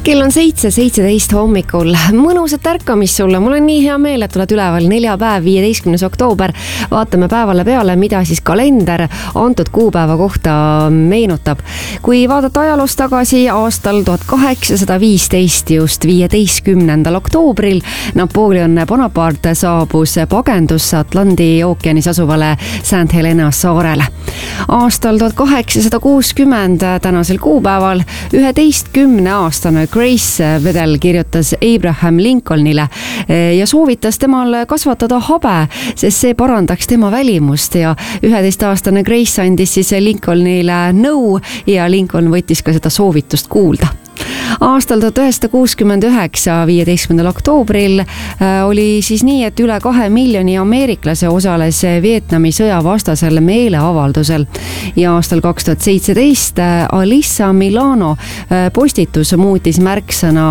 Kell on 7:17 hommikul. Mõnusat ärkamist sulle. Mul on nii hea meel, et oled üleval. Neljapäev, 15. oktoober. Vaatame päevale peale, mida siis kalender antud kuupäeva kohta meenutab. Kui vaadata ajaloos tagasi aastal 1815, just 15. oktoobril, Napoleon Bonaparte saabus pagendusse Atlandi ookeanis asuvale St. Helena saarele. Aastal 1860 tänasel kuupäeval 11-aastane Grace Vedel kirjutas Abraham Lincolnile ja soovitas temal kasvatada habe, sest see parandaks tema välimust ja 11-aastane Grace andis siis Lincolnile nõu ja Lincoln võttis ka seda soovitust kuulda. Aastal 1969, 15. oktoobril oli siis nii, et üle 2 miljoni ameeriklase osales Vietnami sõja vastasel meeleavaldusel ja aastal 2017 Alyssa Milano postitus muutis märksõna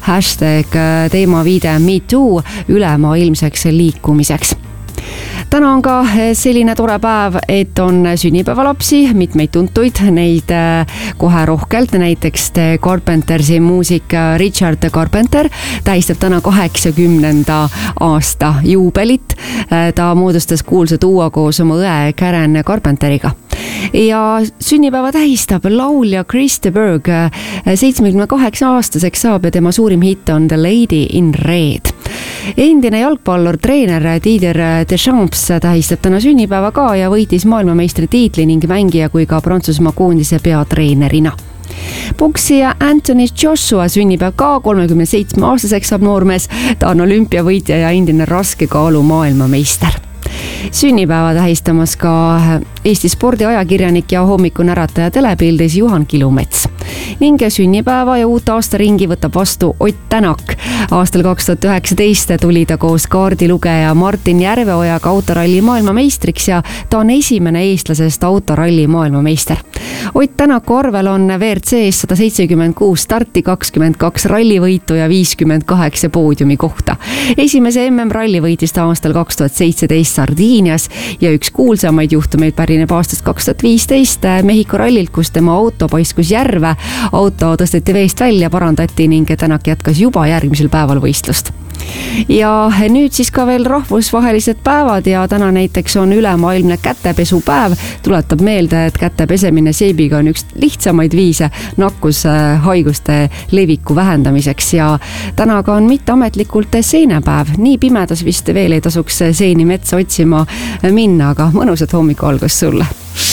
#teemaviide MeToo ülemaailmseks liikumiseks. Täna on ka selline tore päev, et on sünnipäevalapsi, mitmeid tuntuid, neid kohe rohkelt, näiteks Carpentersi muusik Richard Carpenter tähistab täna 80. aasta juubelit. Ta moodustas kuulsa duo koos oma õe Karen Carpenteriga. Ja sünnipäeva tähistab laulja Chris de Burgh, 78-aastaseks saab ja tema suurim hitt on The Lady in Red. Endine jalgpallur treener Didier Deschamps tähistab täna sünnipäeva ka ja võitis maailmameistri tiitli ning mängija kui ka Prantsusmaa koondise peatreenerina. Poksija Anthony Joshua sünnipäev ka, 37-aastaseks saab noormees, ta on olümpiavõitja ja endine raskekaalu maailmameister. Sünnipäeva tähistamas ka Eesti spordiajakirjanik ja hommikuärataja telepildis Juhan Kilumets. Ning sünnipäeva ja uut aastaringi võtab vastu Ott Tänak. Aastal 2019 tuli ta koos kaardilugeja Martin Järveojaga autoralli maailmameistriks ja ta on esimene eestlasest autoralli maailmameister. Ott Tänaku arvel on WRC-s 176 starti, 22 rallivõitu ja 58 poodiumi kohta. Esimese MM-ralli võitis ta aastal 2017 Sardiinias ja üks kuulsamaid juhtumeid pärineb aastast 2015 Mehhiko rallilt, kus tema auto paiskus järve. Auto tõsteti veest välja, parandati ning Tänak jätkas juba järgmisel päeval võistlust. Ja nüüd siis ka veel rahvusvahelised päevad ja täna näiteks on ülemaailmne kätepesupäev. Tuletab meelde, et käte pesemine seebiga on üks lihtsamaid viise nakkushaiguste leviku vähendamiseks ja täna ka on mitteametlikult seenepäev. Nii pimedas vist veel ei tasuks seeni metsa otsima minna, aga mõnusat hommiku algust sulle.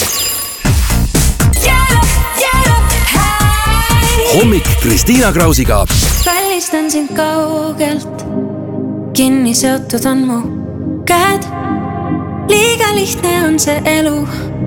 Hommik Kristiina Krausiga. Välistan sind kaugelt, kinni seotud on mu käed. Liiga lihtne on see elu.